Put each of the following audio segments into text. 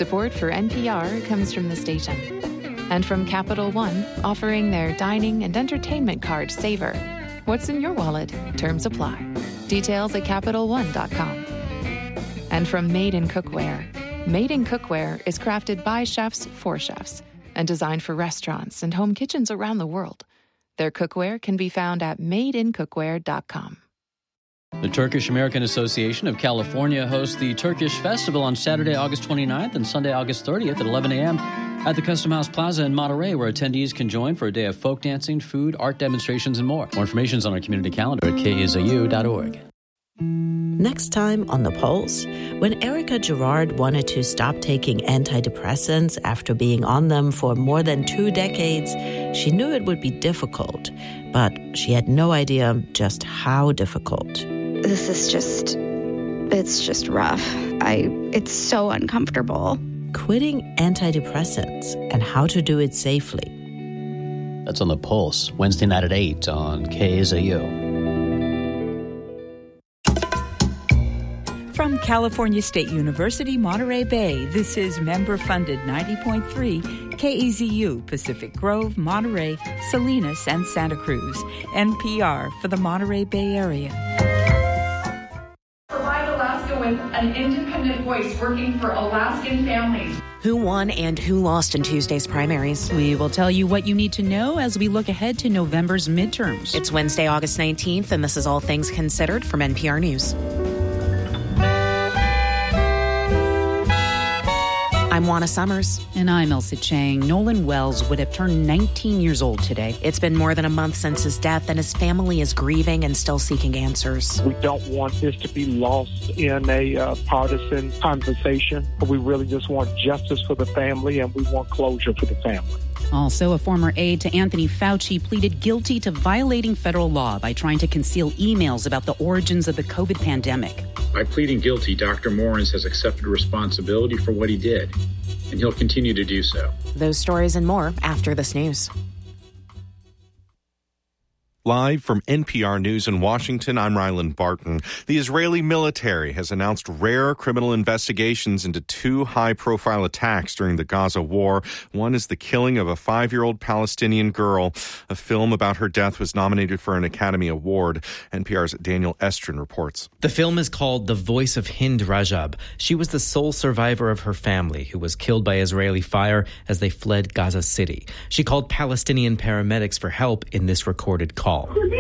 Support for NPR comes from the station. And from Capital One, offering their dining and entertainment card Savor. What's in your wallet? Terms apply. Details at CapitalOne.com. And from Made in Cookware. Made in Cookware is crafted by chefs for chefs and designed for restaurants and home kitchens around the world. Their cookware can be found at madeincookware.com. The Turkish American Association of California hosts the Turkish Festival on Saturday, August 29th and Sunday, August 30th at 11 a.m. at the Custom House Plaza in Monterey, where attendees can join for a day of folk dancing, food, art demonstrations, and more. More information is on our community calendar at KAZU.org. Next time on The Pulse, when Erica Girard wanted to stop taking antidepressants after being on them for more than 2 decades, she knew it would be difficult, but she had no idea just how difficult. This is it's rough. It's so uncomfortable. Quitting antidepressants and how to do it safely. That's on The Pulse, Wednesday night at 8 on KAZU. From California State University, Monterey Bay, this is member-funded 90.3 KAZU, Pacific Grove, Monterey, Salinas, and Santa Cruz. NPR for the Monterey Bay Area. Provide Alaska with an independent voice working for Alaskan families. Who won and who lost in Tuesday's primaries? We will tell you what you need to know as we look ahead to November's midterms. It's Wednesday, August 19th, and this is All Things Considered from NPR News. I'm Juana Summers. And I'm Elsa Chang. Nolan Wells would have turned 19 years old today. It's been more than a month since his death, and his family is grieving and still seeking answers. We don't want this to be lost in a partisan conversation. We really just want justice for the family, and we want closure for the family. Also, a former aide to Anthony Fauci pleaded guilty to violating federal law by trying to conceal emails about the origins of the COVID pandemic. By pleading guilty, Dr. Morens has accepted responsibility for what he did, and he'll continue to do so. Those stories and more after this news. Live from NPR News in Washington, I'm Ryland Barton. The Israeli military has announced rare criminal investigations into 2 high-profile attacks during the Gaza war. One is the killing of a 5-year-old Palestinian girl. A film about her death was nominated for an Academy Award. NPR's Daniel Estrin reports. The film is called The Voice of Hind Rajab. She was the sole survivor of her family who was killed by Israeli fire as they fled Gaza City. She called Palestinian paramedics for help in this recorded call.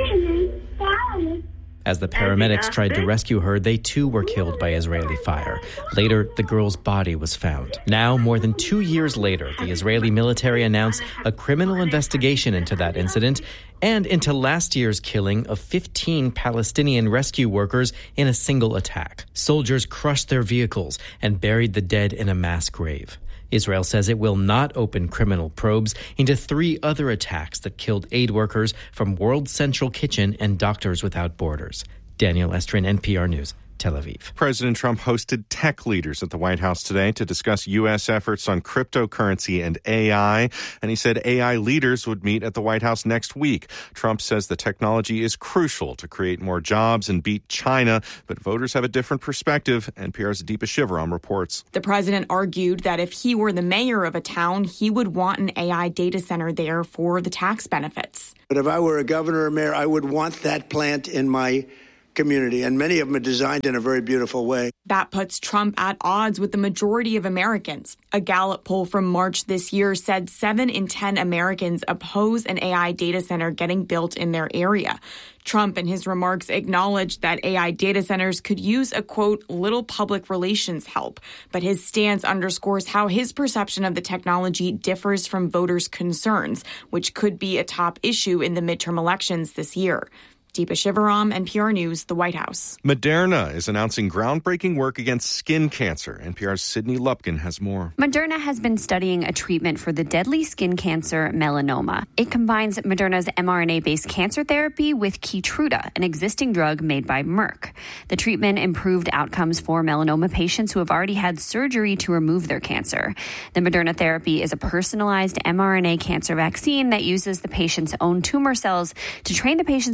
As the paramedics tried to rescue her, they too were killed by Israeli fire. Later, the girl's body was found. Now, more than 2 years later, the Israeli military announced a criminal investigation into that incident and into last year's killing of 15 Palestinian rescue workers in a single attack. Soldiers crushed their vehicles and buried the dead in a mass grave. Israel says it will not open criminal probes into 3 other attacks that killed aid workers from World Central Kitchen and Doctors Without Borders. Daniel Estrin, NPR News, Tel Aviv. President Trump hosted tech leaders at the White House today to discuss U.S. efforts on cryptocurrency and AI, and he said AI leaders would meet at the White House next week. Trump says the technology is crucial to create more jobs and beat China, but voters have a different perspective. NPR's Deepa Shivaram reports. The president argued that if he were the mayor of a town, he would want an AI data center there for the tax benefits. But if I were a governor or mayor, I would want that plant in my community, and many of them are designed in a very beautiful way. That puts Trump at odds with the majority of Americans. A Gallup poll from March this year said 7 in 10 Americans oppose an AI data center getting built in their area. Trump, in his remarks, acknowledged that AI data centers could use a, quote, little public relations help. But his stance underscores how his perception of the technology differs from voters' concerns, which could be a top issue in the midterm elections this year. Deepa Shivaram, NPR News, the White House. Moderna is announcing groundbreaking work against skin cancer. NPR's Sydney Lupkin has more. Moderna has been studying a treatment for the deadly skin cancer melanoma. It combines Moderna's mRNA-based cancer therapy with Keytruda, an existing drug made by Merck. The treatment improved outcomes for melanoma patients who have already had surgery to remove their cancer. The Moderna therapy is a personalized mRNA cancer vaccine that uses the patient's own tumor cells to train the patient's immune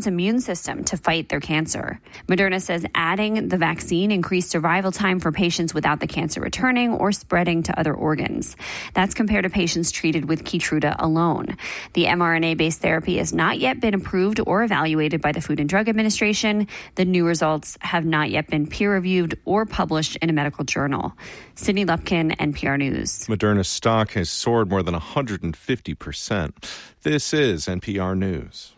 system to fight their cancer. Moderna says adding the vaccine increased survival time for patients without the cancer returning or spreading to other organs. That's compared to patients treated with Keytruda alone. The mRNA-based therapy has not yet been approved or evaluated by the Food and Drug Administration. The new results have not yet been peer-reviewed or published in a medical journal. Sydney Lupkin, NPR News. Moderna's stock has soared more than 150%. This is NPR News.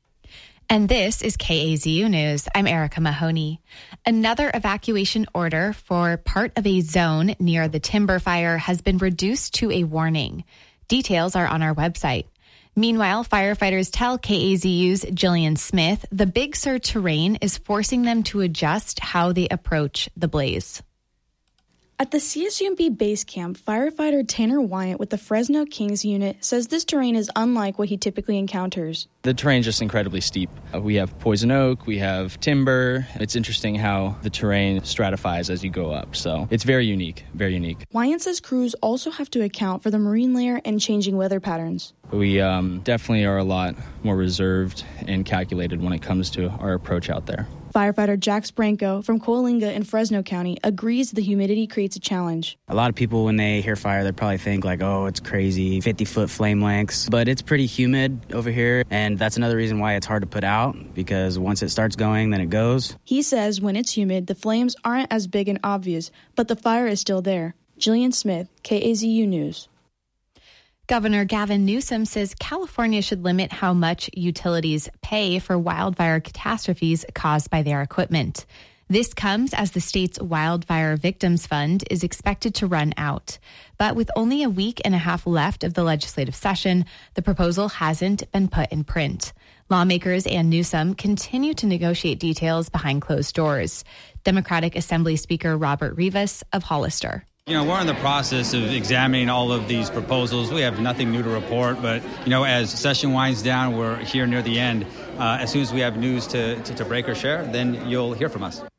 And this is KAZU News. I'm Erica Mahoney. Another evacuation order for part of a zone near the timber fire has been reduced to a warning. Details are on our website. Meanwhile, firefighters tell KAZU's Jillian Smith the Big Sur terrain is forcing them to adjust how they approach the blaze. At the CSUMB base camp, firefighter Tanner Wyatt with the Fresno Kings unit says this terrain is unlike what he typically encounters. The terrain is just incredibly steep. We have poison oak, we have timber. It's interesting how the terrain stratifies as you go up. So it's very unique, very unique. Wyatt says crews also have to account for the marine layer and changing weather patterns. We definitely are a lot more reserved and calculated when it comes to our approach out there. Firefighter Jack Branco from Coalinga in Fresno County agrees the humidity creates a challenge. A lot of people, when they hear fire, they probably think like, oh, it's crazy, 50-foot flame lengths. But it's pretty humid over here, and that's another reason why it's hard to put out, because once it starts going, then it goes. He says when it's humid, the flames aren't as big and obvious, but the fire is still there. Jillian Smith, KAZU News. Governor Gavin Newsom says California should limit how much utilities pay for wildfire catastrophes caused by their equipment. This comes as the state's Wildfire Victims Fund is expected to run out. But with only a week and a half left of the legislative session, the proposal hasn't been put in print. Lawmakers and Newsom continue to negotiate details behind closed doors. Democratic Assembly Speaker Robert Rivas of Hollister. We're in the process of examining all of these proposals. We have nothing new to report, but, as session winds down, we're here near the end. As soon as we have news to break or share, then you'll hear from us.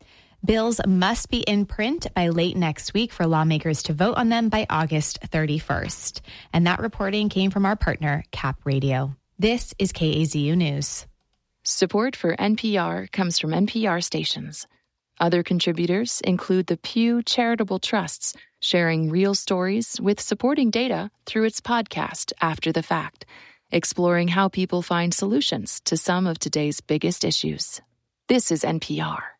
Bills must be in print by late next week for lawmakers to vote on them by August 31st. And that reporting came from our partner, Cap Radio. This is KAZU News. Support for NPR comes from NPR stations. Other contributors include the Pew Charitable Trusts, sharing real stories with supporting data through its podcast After the Fact, exploring how people find solutions to some of today's biggest issues. This is NPR.